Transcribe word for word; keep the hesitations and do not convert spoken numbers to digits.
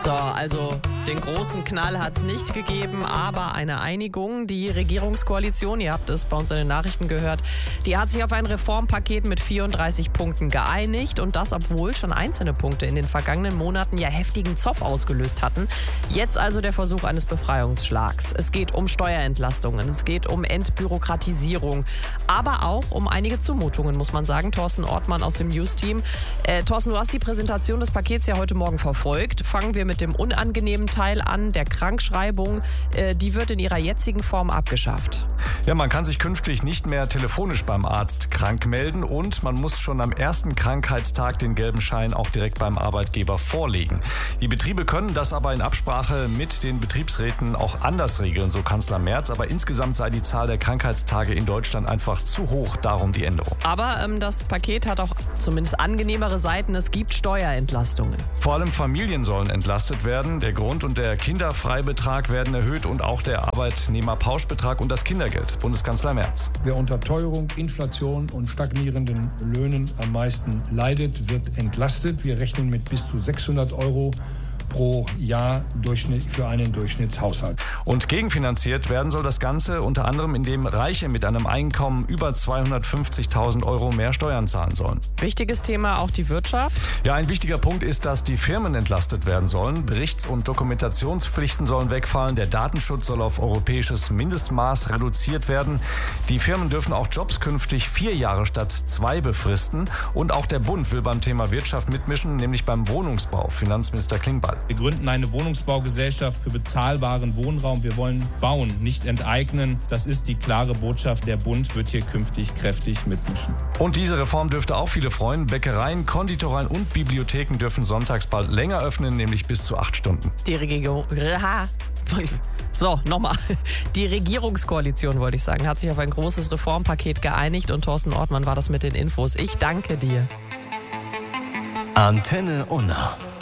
So, also den großen Knall hat es nicht gegeben, aber eine Einigung. Die Regierungskoalition, ihr habt es bei uns in den Nachrichten gehört, die hat sich auf ein Reformpaket mit vierunddreißig Punkten geeinigt und das, obwohl schon einzelne Punkte in den vergangenen Monaten ja heftigen Zoff ausgelöst hatten. Jetzt also der Versuch eines Befreiungsschlags. Es geht um Steuerentlastungen, es geht um Entbürokratisierung, aber auch um einige Zumutungen, muss man sagen. Thorsten Ortmann aus dem News-Team. Äh, Thorsten, du hast die Präsentation des Pakets ja heute Morgen verfolgt. Fangen wir mit dem unangenehmen Teil an, der Krankschreibung. Äh, die wird in ihrer jetzigen Form abgeschafft. Ja, man kann sich künftig nicht mehr telefonisch beim Arzt krank melden und man muss schon am ersten Krankheitstag den gelben Schein auch direkt beim Arbeitgeber vorlegen. Die Betriebe können das aber in Absprache mit den Betriebsräten auch anders regeln, so Kanzler Merz. Aber insgesamt sei die Zahl der Krankheitstage in Deutschland einfach zu hoch, darum die Änderung. Aber ähm, das Paket hat auch zumindest angenehmere Seiten. Es gibt Steuerentlastungen. Vor allem Familien sollen entlastet werden. Der Grund- und der Kinderfreibetrag werden erhöht und auch der Arbeitnehmerpauschbetrag und das Kindergeld. Bundeskanzler Merz. Wer unter Teuerung, Inflation und stagnierenden Löhnen am meisten leidet, wird entlastet. Wir rechnen mit bis zu sechshundert Euro pro Jahr Durchschnitt für einen Durchschnittshaushalt. Und gegenfinanziert werden soll das Ganze unter anderem, indem Reiche mit einem Einkommen über zweihundertfünfzigtausend Euro mehr Steuern zahlen sollen. Wichtiges Thema auch die Wirtschaft. Ja, ein wichtiger Punkt ist, dass die Firmen entlastet werden sollen. Berichts- und Dokumentationspflichten sollen wegfallen. Der Datenschutz soll auf europäisches Mindestmaß reduziert werden. Die Firmen dürfen auch Jobs künftig vier Jahre statt zwei befristen. Und auch der Bund will beim Thema Wirtschaft mitmischen, nämlich beim Wohnungsbau. Finanzminister Klingbeil. Wir gründen eine Wohnungsbaugesellschaft für bezahlbaren Wohnraum. Wir wollen bauen, nicht enteignen. Das ist die klare Botschaft. Der Bund wird hier künftig kräftig mitmischen. Und diese Reform dürfte auch viele freuen. Bäckereien, Konditoreien und Bibliotheken dürfen sonntags bald länger öffnen, nämlich bis zu acht Stunden. Die Regierung... So, nochmal. Die Regierungskoalition, wollte ich sagen, hat sich auf ein großes Reformpaket geeinigt und Thorsten Ortmann war das mit den Infos. Ich danke dir. Antenne Unna.